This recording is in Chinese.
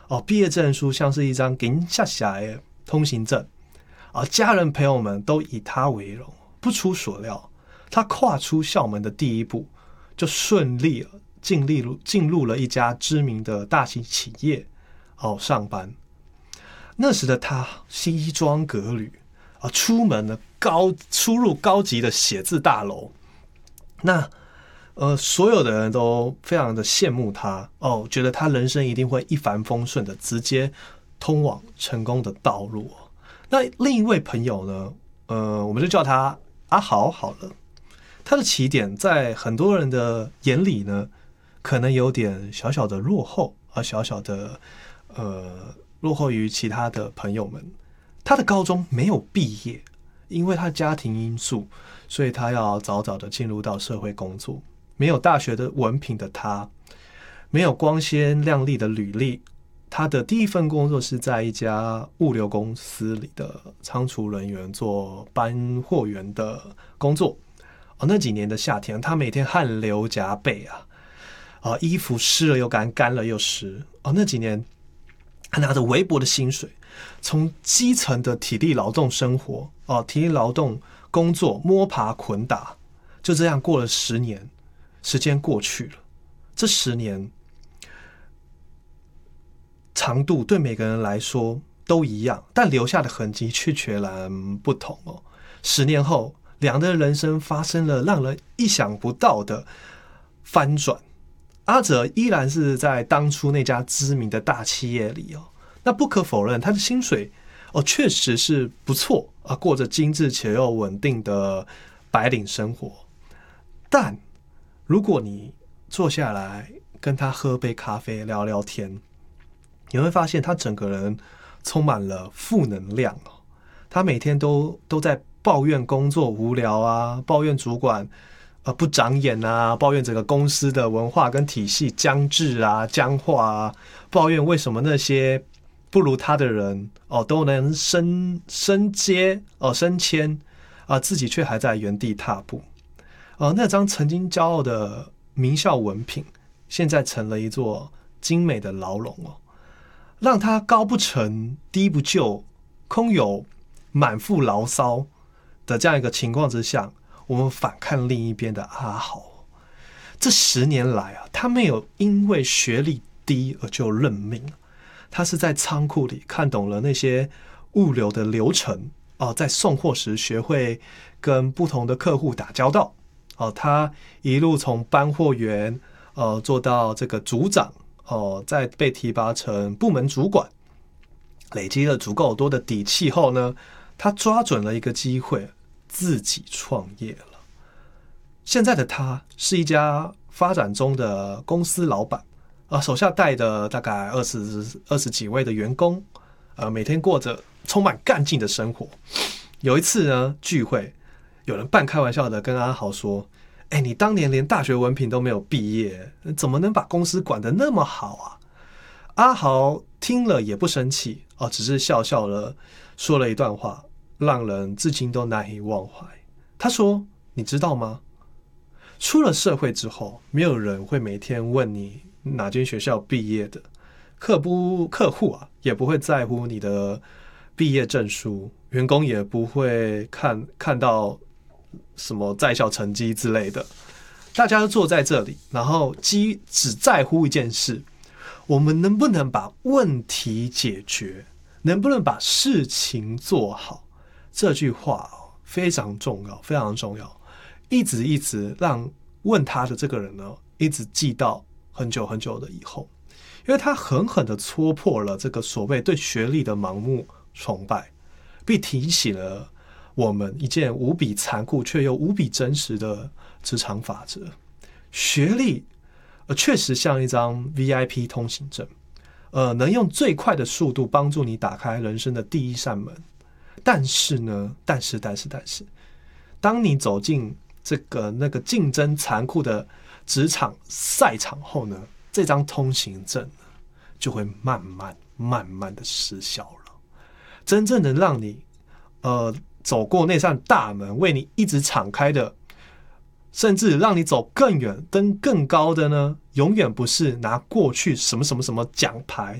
毕业证书像是一张银下来的通行证家人朋友们都以他为荣。不出所料，他跨出校门的第一步，就顺利进入了一家知名的大型企业上班。那时的他西装革履出门呢出入高级的写字大楼。那所有的人都非常的羡慕他觉得他人生一定会一帆风顺的直接通往成功的道路。那另一位朋友呢我们就叫他阿豪好了。他的起点在很多人的眼里呢可能有点小小的落后小小的落后于其他的朋友们。他的高中没有毕业，因为他家庭因素，所以他要早早的进入到社会工作。没有大学的文凭的他，没有光鲜亮丽的履历，他的第一份工作是在一家物流公司里的仓储人员，做搬货员的工作。那几年的夏天，他每天汗流浃背衣服湿了又干，干了又湿。那几年他拿着微薄的薪水，从基层的体力劳动生活体力劳动工作摸爬滚打，就这样过了10年。时间过去了，这10年长度对每个人来说都一样，但留下的痕迹却全然不同10年后，两人的人生发生了让人意想不到的翻转。阿哲依然是在当初那家知名的大企业里那不可否认，他的薪水确实是不错过着精致且又稳定的白领生活。但如果你坐下来跟他喝杯咖啡聊聊天，你会发现他整个人充满了负能量他每天都在抱怨工作无聊抱怨主管不长眼抱怨整个公司的文化跟体系僵滞僵化抱怨为什么那些不如他的人都能升阶升迁自己却还在原地踏步。那张曾经骄傲的名校文凭，现在成了一座精美的牢笼让他高不成低不就，空有满腹牢骚的这样一个情况之下，我们反看另一边的阿豪。这10年来他没有因为学历低而就认命，他是在仓库里看懂了那些物流的流程在送货时学会跟不同的客户打交道他一路从搬货员做到这个组长再被提拔成部门主管，累积了足够多的底气后呢，他抓准了一个机会，自己创业了。现在的他是一家发展中的公司老板手下带的大概20几位的员工每天过着充满干劲的生活。有一次呢聚会，有人半开玩笑的跟阿豪说，你当年连大学文凭都没有毕业，怎么能把公司管得那么好阿豪听了也不生气只是笑笑了说了一段话，让人至今都难以忘怀。他说，你知道吗，出了社会之后，没有人会每天问你哪间学校毕业的，客户也不会在乎你的毕业证书，员工也不会看到什么在校成绩之类的，大家都坐在这里，然后只在乎一件事，我们能不能把问题解决，能不能把事情做好。这句话非常重要，非常重要，一直让问他的这个人呢，一直记到很久很久的以后，因为他狠狠地戳破了这个所谓对学历的盲目崇拜，并提醒了我们一件无比残酷却又无比真实的职场法则。学历确实像一张 VIP 通行证，能用最快的速度帮助你打开人生的第一扇门。但是呢，但是，当你走进那个竞争残酷的职场赛场后呢，这张通行证就会慢慢的失效了。真正的让你走过那扇大门，为你一直敞开的，甚至让你走更远登更高的呢，永远不是拿过去什么什么什么奖牌